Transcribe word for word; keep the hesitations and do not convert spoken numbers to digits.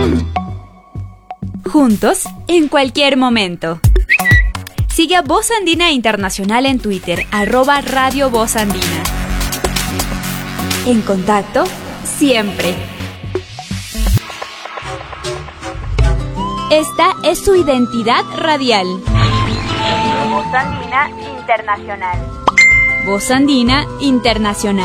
Juntos, en cualquier momento. Sigue a Voz Andina Internacional en Twitter, arroba Radio Voz Andina. En contacto, siempre. Esta es su identidad radial. Voz Andina Internacional. Voz Andina Internacional.